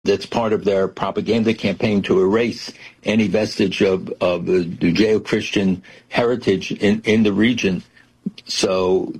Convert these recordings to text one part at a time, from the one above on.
that's part of their propaganda campaign to erase any vestige of the Judeo-Christian heritage in the region. So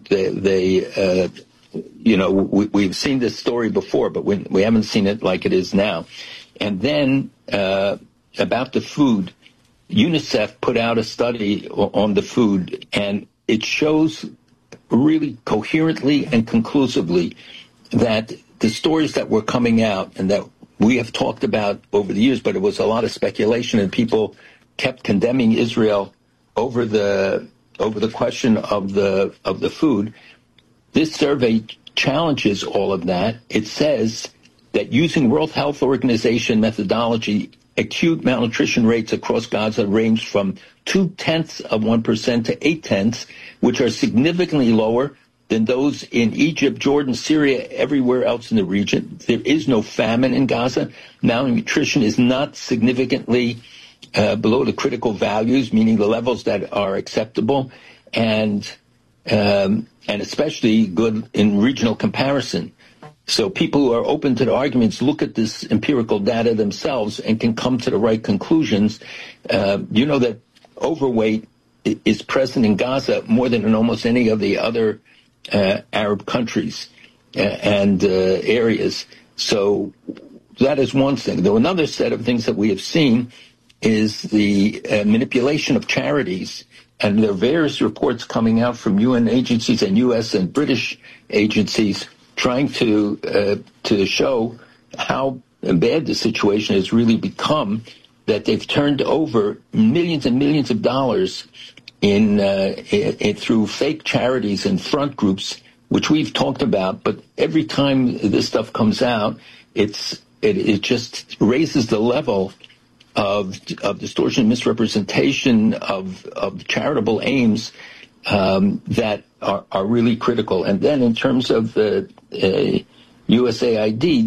we've seen this story before, but we haven't seen it like it is now. And then about the food, UNICEF put out a study on the food, and it shows really coherently and conclusively that the stories that were coming out and that we have talked about over the years, but it was a lot of speculation, and people kept condemning Israel over the question of the food. This survey challenges all of that. It says that using World Health Organization methodology, acute malnutrition rates across Gaza range from 0.2% to 0.8%, which are significantly lower than those in Egypt, Jordan, Syria, everywhere else in the region. There is no famine in Gaza. Malnutrition is not significantly below the critical values, meaning the levels that are acceptable, and especially good in regional comparison. So people who are open to the arguments look at this empirical data themselves and can come to the right conclusions. That overweight is present in Gaza more than in almost any of the other Arab countries and areas. So that is one thing. Though another set of things that we have seen is the manipulation of charities. And there are various reports coming out from UN agencies and U.S. and British agencies trying to show how bad the situation has really become, that they've turned over millions and millions of dollars through fake charities and front groups, which we've talked about. But every time this stuff comes out, it just raises the level of distortion and misrepresentation of charitable aims that are really critical. And then in terms of the USAID,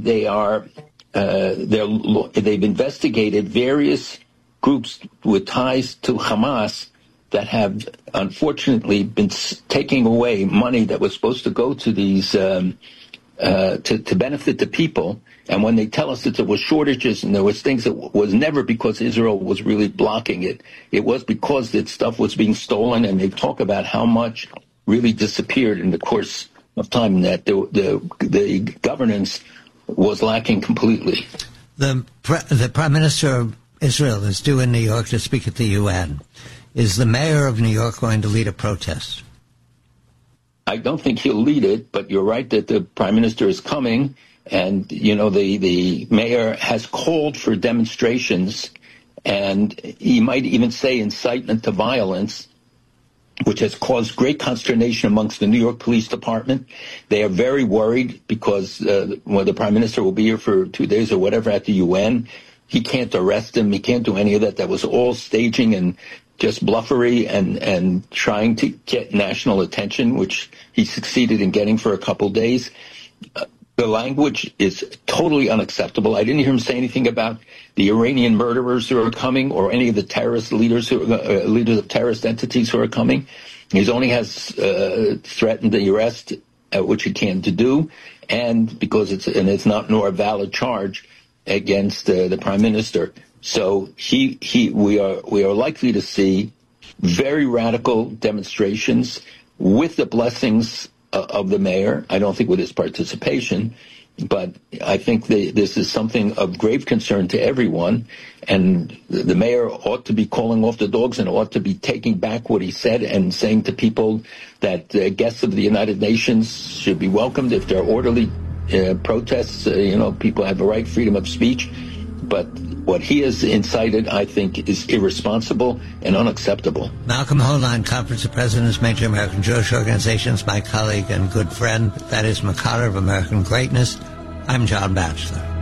they've investigated various groups with ties to Hamas that have unfortunately been taking away money that was supposed to go to these to benefit the people. And when they tell us that there was shortages and there was things, that was never because Israel was really blocking it. It was because that stuff was being stolen, and they talk about how much really disappeared in the course of time, that the governance was lacking completely. The Prime Minister of Israel is due in New York to speak at the UN. Is the mayor of New York going to lead a protest? I don't think he'll lead it, but you're right that the Prime Minister is coming. And, the mayor has called for demonstrations, and he might even say incitement to violence, which has caused great consternation amongst the New York Police Department. They are very worried because the Prime Minister will be here for 2 days or whatever at the UN. He can't arrest him. He can't do any of that. That was all staging and just bluffery and trying to get national attention, which he succeeded in getting for a couple days. The language is totally unacceptable. I didn't hear him say anything about the Iranian murderers who are coming or any of the terrorist leaders leaders of terrorist entities who are coming. He only has threatened the arrest, which he can't do, and because it's not nor a valid charge against the Prime Minister. So we are likely to see very radical demonstrations with the blessings of the mayor. I don't think with his participation, but I think this is something of grave concern to everyone, and the mayor ought to be calling off the dogs and ought to be taking back what he said and saying to people that guests of the United Nations should be welcomed if they're orderly protests. People have a right, freedom of speech, but what he has incited, I think, is irresponsible and unacceptable. Malcolm Hoenlein, Conference of Presidents, Major American Jewish Organizations, my colleague and good friend. That is Makar of American Greatness. I'm John Batchelor.